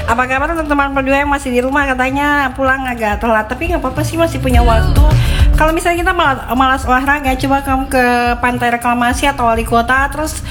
Apa kabar teman-teman berdua yang masih di rumah? Katanya pulang agak telat, tapi nggak apa-apa sih, masih punya waktu. Kalau misalnya kita malas olahraga, coba kamu ke Pantai Reklamasi atau Wali Kota, terus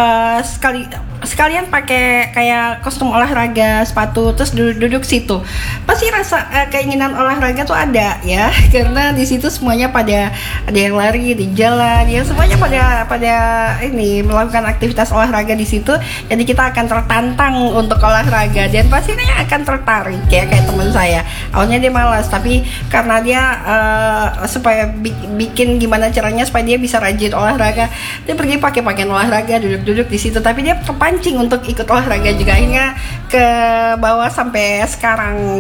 sekalian pakai kayak kostum olahraga, sepatu, terus duduk-duduk situ. Pasti rasa keinginan olahraga tuh ada ya, karena di situ semuanya ada yang lari di jalan, ya semuanya pada ini melakukan aktivitas olahraga di situ. Jadi kita akan tertantang untuk olahraga dan pastinya akan tertarik ya, kayak teman saya. Awalnya dia malas, tapi karena dia supaya bikin gimana caranya supaya dia bisa rajin olahraga, dia pergi pakai pakaian olahraga, duduk-duduk di situ. Tapi dia terpancing untuk ikut olahraga juga, akhirnya ke bawah sampai sekarang.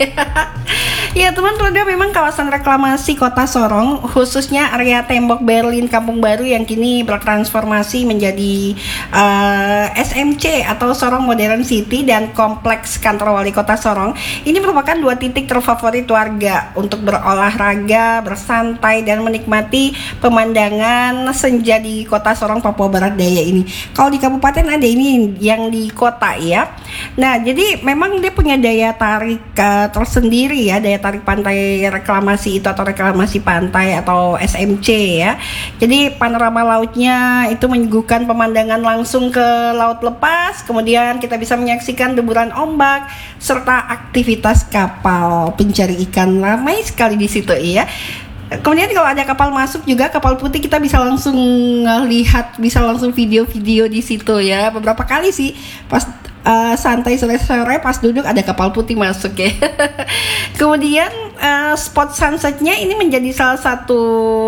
Ya teman-teman, memang kawasan reklamasi Kota Sorong, khususnya area tembok Berlin Kampung Baru yang kini bertransformasi menjadi SMC atau Sorong Modern City dan kompleks kantor wali kota Sorong. Ini merupakan dua titik terfavorit warga untuk berolahraga, bersantai dan menikmati pemandangan senja di Kota Sorong, Papua Barat Daya ini. Kalau di kabupaten ada ini yang di kota ya. Nah, jadi memang dia punya daya tarik tersendiri ya, daya tarik pantai reklamasi itu atau reklamasi pantai atau SMC ya. Jadi panorama lautnya itu menyuguhkan pemandangan langsung ke laut lepas, kemudian kita bisa menyaksikan deburan ombak serta aktivitas kapal pencari ikan, ramai sekali di situ ya. Kemudian kalau ada kapal masuk juga, kapal putih, kita bisa langsung lihat, bisa langsung video-video di situ ya. Beberapa kali sih pas santai sore-sore pas duduk ada kapal putih masuk ya. Kemudian spot sunsetnya ini menjadi salah satu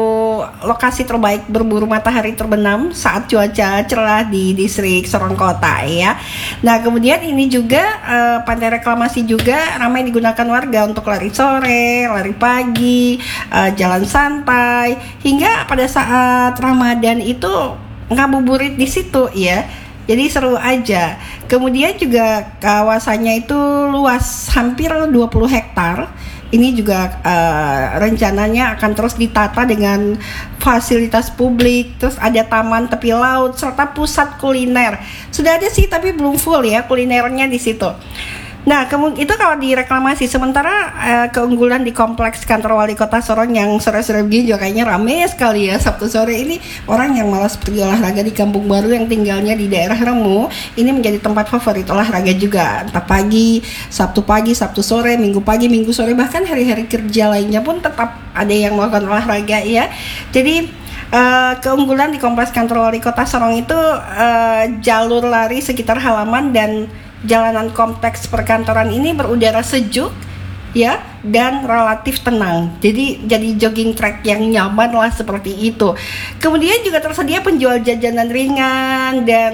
lokasi terbaik berburu matahari terbenam saat cuaca cerah di distrik Sorong Kota ya. Nah kemudian ini juga pantai reklamasi juga ramai digunakan warga untuk lari sore, lari pagi, jalan santai, hingga pada saat Ramadan itu ngabuburit di situ ya. Jadi seru aja. Kemudian juga kawasannya itu luas hampir 20 hektar. Ini juga rencananya akan terus ditata dengan fasilitas publik, terus ada taman tepi laut serta pusat kuliner. Sudah ada sih tapi belum full ya kulinernya di situ. Nah, itu kalau di reklamasi. Sementara keunggulan di kompleks kantor wali kota Sorong yang sore-sore begini juga kayaknya rame sekali ya. Sabtu sore ini orang yang malas pergi olahraga di Kampung Baru yang tinggalnya di daerah Remu, ini menjadi tempat favorit olahraga juga. Entah pagi, Sabtu sore, Minggu pagi, Minggu sore, bahkan hari-hari kerja lainnya pun tetap ada yang melakukan olahraga ya. Jadi keunggulan di kompleks kantor wali kota Sorong itu jalur lari sekitar halaman dan jalanan kompleks perkantoran ini berudara sejuk ya dan relatif tenang. Jadi jogging track yang nyaman lah seperti itu. Kemudian juga tersedia penjual jajanan ringan dan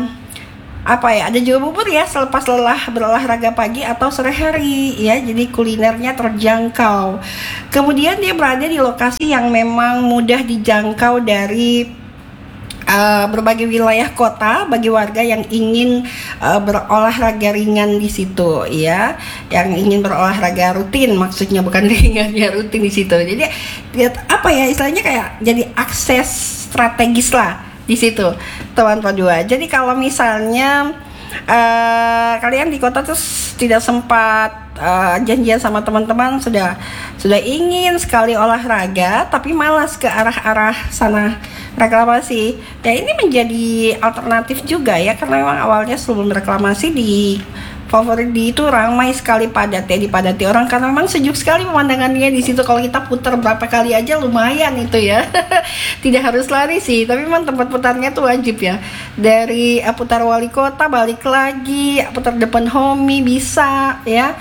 ada juga bubur ya selepas lelah berolahraga pagi atau sore hari ya. Jadi kulinernya terjangkau. Kemudian dia berada di lokasi yang memang mudah dijangkau dari berbagai wilayah kota bagi warga yang ingin berolahraga ringan di situ ya, yang ingin berolahraga rutin, maksudnya bukan ringan ya, rutin di situ. Jadi lihat istilahnya kayak jadi akses strategis lah di situ teman-teman dua. Jadi kalau misalnya kalian di kota terus tidak sempat janjian sama teman-teman, sudah ingin sekali olahraga tapi malas ke arah sana reklamasi ya, ini menjadi alternatif juga ya, karena memang awalnya sebelum reklamasi di favorit di itu ramai sekali, dipadati orang karena memang sejuk sekali pemandangannya di situ. Kalau kita putar berapa kali aja lumayan itu ya. Tidak harus lari sih, tapi memang tempat putarnya tuh wajib ya. Dari putar wali kota balik lagi, putar depan Homi bisa ya.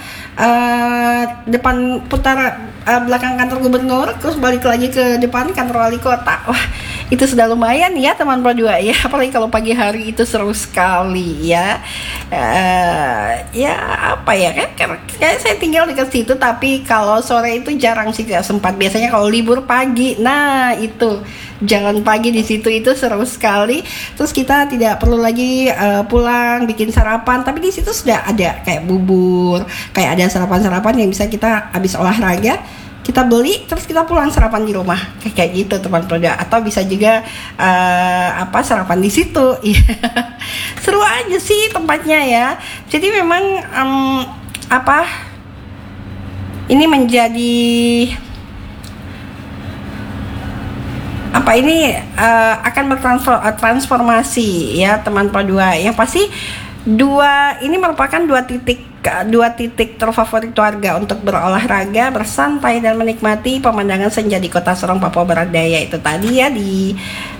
Depan putar belakang kantor gubernur, terus balik lagi ke depan kantor wali kota. Wah, itu sudah lumayan ya teman berdua ya, apalagi kalau pagi hari itu seru sekali ya. Kayak saya tinggal dekat situ, tapi kalau sore itu jarang sih, tidak sempat. Biasanya kalau libur pagi, nah itu jalan pagi di situ itu seru sekali. Terus kita tidak perlu lagi pulang bikin sarapan, tapi di situ sudah ada kayak bubur, kayak ada sarapan yang bisa kita habis olahraga kita beli terus kita pulang sarapan di rumah kayak gitu teman produk, atau bisa juga sarapan di situ. Seru aja sih tempatnya ya. Jadi memang ini menjadi ini akan bertransformasi ya teman Pro 2. Yang pasti ini merupakan dua titik terfavorit warga untuk berolahraga, bersantai dan menikmati pemandangan senja di Kota Sorong, Papua Barat Daya. Itu tadi ya di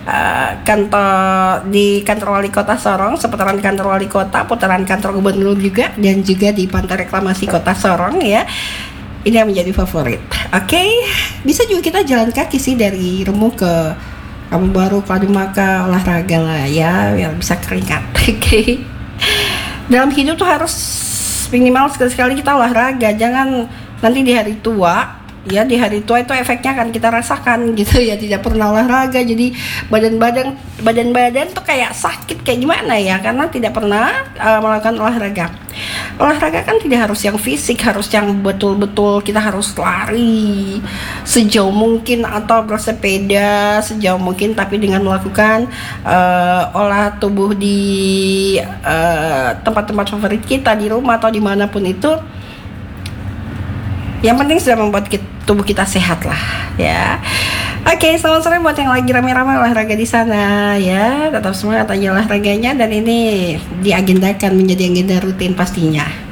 kantor wali kota Sorong, seputaran kantor wali kota, putaran kantor gubernur juga, dan juga di Pantai Reklamasi Kota Sorong ya. Ini yang menjadi favorit. Oke, bisa juga kita jalan kaki sih dari Remu ke Kampung Baru, Kadumaka, olahraga lah ya, biar bisa keringat. Oke. Dalam hidup tuh harus minimal sekali-sekali kita olahraga. Jangan nanti di hari tua, ya di hari tua itu efeknya akan kita rasakan gitu ya, tidak pernah olahraga. Jadi badan tuh kayak sakit kayak gimana ya, karena tidak pernah melakukan olahraga. Olahraga kan tidak harus yang fisik, harus yang betul-betul kita harus lari sejauh mungkin atau bersepeda sejauh mungkin, tapi dengan melakukan olah tubuh di tempat-tempat favorit kita di rumah atau dimanapun itu. Yang penting sudah membuat tubuh kita sehat lah ya. Oke, selamat sore buat yang lagi rame-rame olahraga di sana ya. Tetap semangat aja olahraganya, dan ini diagendakan menjadi agenda rutin pastinya.